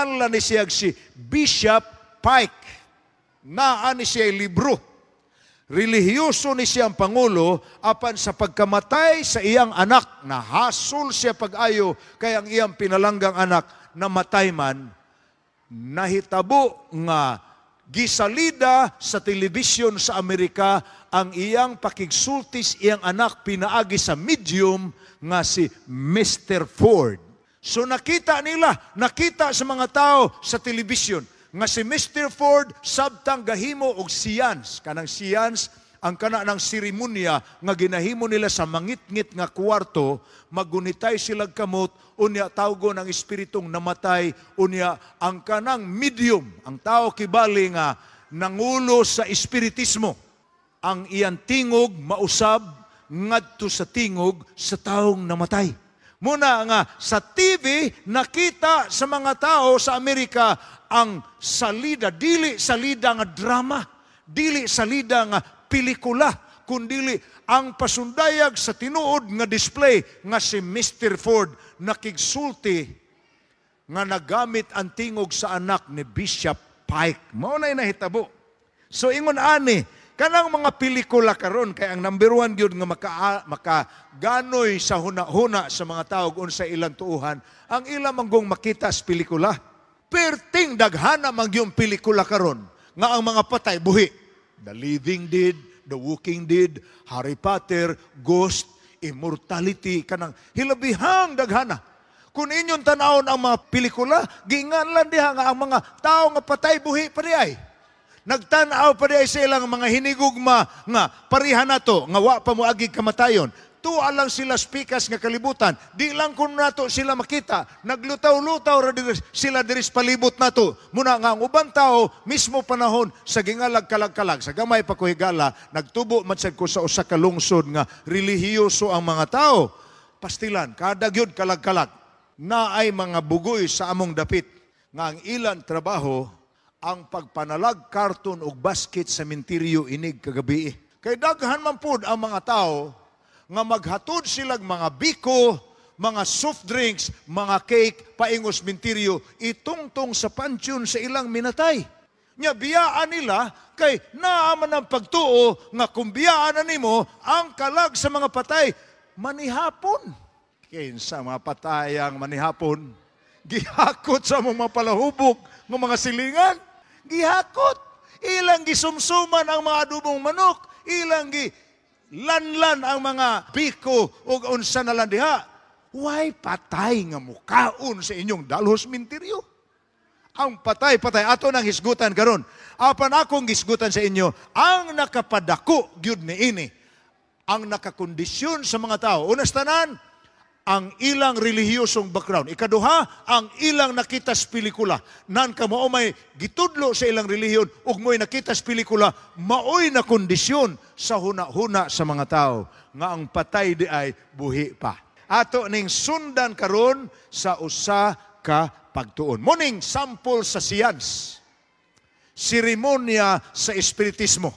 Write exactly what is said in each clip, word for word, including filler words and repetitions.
ginganlan ni siya si Bishop Pike. Naa ni siya libro. Relihiyoso ni siyang pangulo apan sa pagkamatay sa iyang anak, nahasol siya pag-ayo kay ang iyang pinalanggang anak namatay man, nahitabo nga gisalida sa telebisyon sa Amerika ang iyang pakigsultis iyang anak pinaagi sa medium nga si Mister Ford. So nakita nila, nakita sa mga tao sa telebisyon nga si Mister Ford sabtang gahimo og science, kanang science ang kana ng seremonya nga ginahimo nila sa mangit-ngit nga kwarto, magunitay sila kamot, unya tawgo ng espiritong namatay, unya ang kanang medium, ang tao kibali nga nangulo sa espiritismo, ang iyang tingog mausab ngadto sa tingog sa taong namatay. Muna nga sa T V nakita sa mga tao sa Amerika ang salida, dili salida nga drama, dili salida nga pelikula, kundili ang pasundayag sa tinuod nga display nga si Mister Ford nakigsulti nga nagamit ang tingog sa anak ni Bishop Pike. Mao na nahitabo. So ingon ani, kanang mga pelikula karon kay ang number one gyud nga maka makaganoy sa huna-huna sa mga tao kung sa ilang tuuhan, ang ilang manggong makita sa pelikula. Perting daghana man gyud pelikula karon nga ang mga patay buhi. The Living Dead, The Walking Dead, Harry Potter, Ghost, Immortality, kanang hilabihang daghana. Kung inyong tanawon ang mga pelikula, ginganlan diha nga ang mga tao nga patay buhi pa diay. Nagtanaw pa diay sa ilang mga hinigugma nga parihan nato nga wa pa moagi kamatayon. Tuwa lang sila spikas nga kalibutan. Di lang kun nato sila makita. Naglutaw-lutaw ra sila diris palibot nato. Muna nga ang ubang tao mismo panahon sa gingalag kalag-kalag sa gamay pa ko higala, nagtubo man sad ko sa usa ka lungsod nga relihiyoso ang mga tao. Pastilan kada gyud kalag-kalag na ay mga bugoy sa among dapit nga ang ilang trabaho ang pagpanalag karton og basket sa menteryo inig kagabi. Kay daghan man pud ang mga tao nga maghatod silang mga biko, mga soft drinks, mga cake, paingos menteryo, itungtong sa pansyon sa ilang minatay. Nya biyaan nila kay naaman ang pagtuo nga kung biyaan na nimo ang kalag sa mga patay manihapon. Kinsa mga patayang manihapon, gihakot sa mga palahubog ng mga silingan. Gihakot. Ilang gisumsuman ang mga adubong manok. Ilang gilanlan ang mga biko o unsa na lang diha. Why patay nga mukaon sa inyong dalhos menteryo? Ang patay-patay. Ato nang hisgutan karon. Apan akong hisgutan sa inyo, ang nakapadako gyud niini, ang nakakondisyon sa mga tao. Unas tanan, ang ilang relihiyosong background. Ikaduha, ang ilang nakita sa pelikula. Nan ka mao may gitudlo sa ilang relihiyon ug mo'y nakita sa pelikula, maoy na kondisyon sa huna-huna sa mga tao nga ang patay di ay buhi pa. Ato ning sundan karon sa usa ka pagtuon. Muning sample sa science. Seremonya sa espiritismo.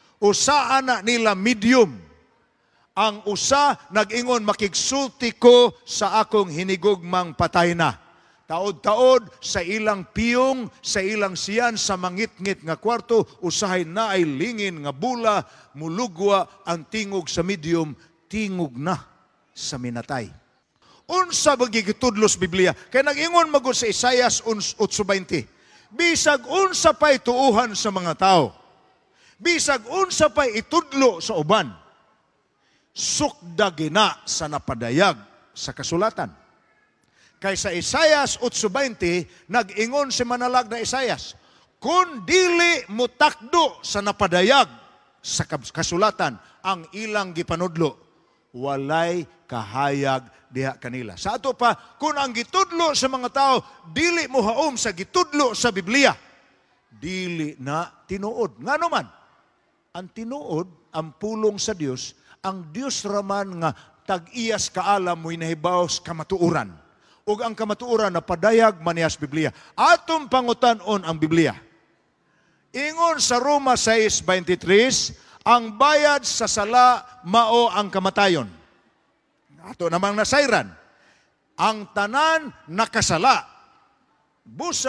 Usa ana nila medium. Ang usa nag-ingon, makigsulti ko sa akong hinigugmang patay na. Taod-taod sa ilang piyong, sa ilang siyan, sa mangit-ngit nga kwarto, usahay na ay lingin nga bula, mulugwa ang tingog sa medium, tingog na sa minatay. Unsa bagigitudlos Biblia? Kaya nag-ingon magod sa Isaias eight twenty. Bisag unsa pa'y tuuhan sa mga tao. Bisag unsa pa'y itudlo sa uban. Sukda gina sa napadayag sa kasulatan. Kay sa Isaias eight twenty, nag-ingon si manalag na Isaias, kung dili mutakdo sa napadayag sa kasulatan, ang ilang gipanudlo, walay kahayag diha kanila. Sa ato pa, kung ang gitudlo sa mga tao, dili mo haom sa gitudlo sa Biblia, dili na tinuod. Nga naman, ang tinuod, ang pulong sa Dios, ang Dios raman nga tag-iyas kaalam mo'y nahibaos kamatuuran. O ang kamatuuran na padayag maniyas Biblia. Atong pangutanon ang Biblia. Ingon sa Roma six twenty-three, ang bayad sa sala mao ang kamatayon. Ato namang nasayran. Ang tanan nakasala. Busa